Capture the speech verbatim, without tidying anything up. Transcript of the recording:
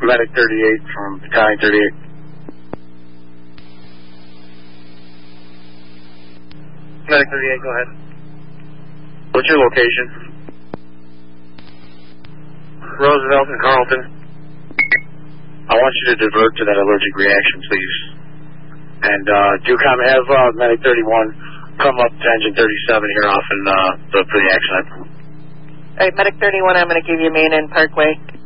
Medic thirty-eight from Battalion thirty-eight. Medic thirty-eight, go ahead. What's your location? Roosevelt and Carlton. I want you to divert to that allergic reaction, please. And uh, DUCOM, have uh, Medic thirty-one come up to engine thirty-seven here off in uh, the, for the accident. All right, Medic thirty-one, I'm going to give you main and Parkway.